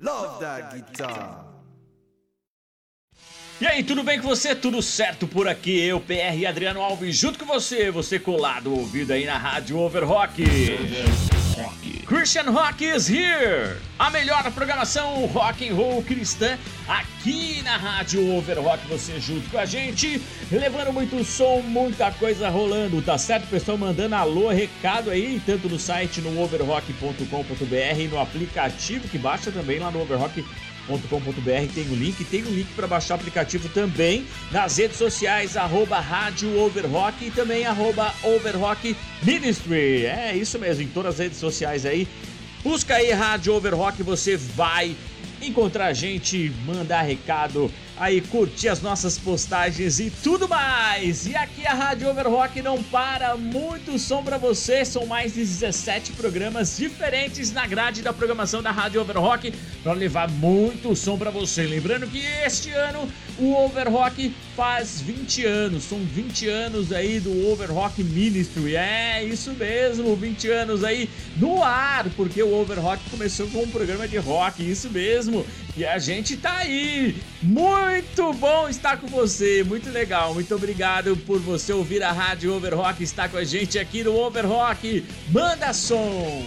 Love that guitar. E aí, tudo bem com você? Tudo certo por aqui? Eu, PR e Adriano Alves, junto com você colado, ouvido aí na Rádio Overrock. Christian Rock is here! A melhor programação rock and roll cristã aqui na Rádio Overrock, você junto com a gente, levando muito som, muita coisa rolando, tá certo? Pessoal mandando alô, recado aí, tanto no site no overrock.com.br, no aplicativo que baixa também lá no overrock.com.br, tem um link para baixar o aplicativo também, nas redes sociais, @Rádio Overrock e também @Overrock Ministry. É isso mesmo, em todas as redes sociais aí. Busca aí Rádio Overrock, você vai encontrar a gente, mandar recado, aí curtir as nossas postagens e tudo mais. E aqui a Rádio Overrock não para, muito som pra você, são mais de 17 programas diferentes na grade da programação da Rádio Overrock para levar muito som pra você. Lembrando que este ano o Overrock faz 20 anos, são 20 anos aí do Overrock Ministry, é isso mesmo, 20 anos aí no ar, porque o Overrock começou com um programa de rock, isso mesmo, e a gente tá aí, muito bom estar com você, muito legal, muito obrigado por você ouvir a Rádio Overrock, estar com a gente aqui no Overrock, manda som!